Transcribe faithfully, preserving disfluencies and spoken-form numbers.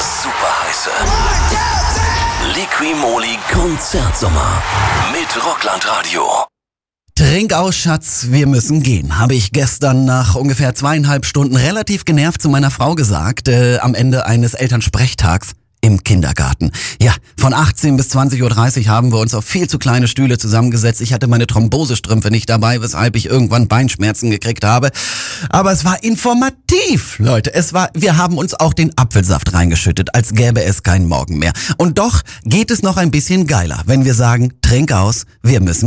super heiße Liqui-Moly Konzertsommer mit Rockland Radio. Trink aus, Schatz, wir müssen gehen, habe ich gestern nach ungefähr zweieinhalb Stunden relativ genervt zu meiner Frau gesagt, äh, am Ende eines Elternsprechtags im Kindergarten. Ja, von achtzehn bis zwanzig Uhr dreißig haben wir uns auf viel zu kleine Stühle zusammengesetzt. Ich hatte meine Thrombosestrümpfe nicht dabei, weshalb ich irgendwann Beinschmerzen gekriegt habe. Aber es war informativ, Leute. Es war, wir haben uns auch den Apfelsaft reingeschüttet, als gäbe es keinen Morgen mehr. Und doch geht es noch ein bisschen geiler, wenn wir sagen, trink aus, wir müssen